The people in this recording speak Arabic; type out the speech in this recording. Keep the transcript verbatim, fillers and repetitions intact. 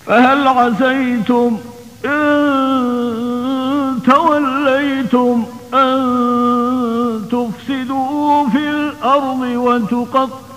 فهل عسيتم إن توليتم أن تفسدوا في الأرض وتقطعوا